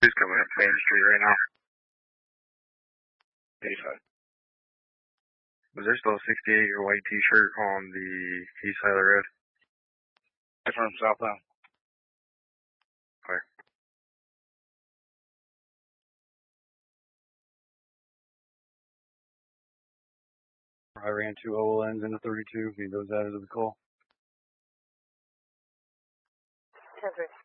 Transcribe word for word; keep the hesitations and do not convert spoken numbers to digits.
Who's coming up Main Street right now? eighty-five. Was there still a sixty-eight or white t-shirt on the east side of the road? From southbound. Okay. I ran two O L Ns into thirty-two. Need those added to the call. ten three.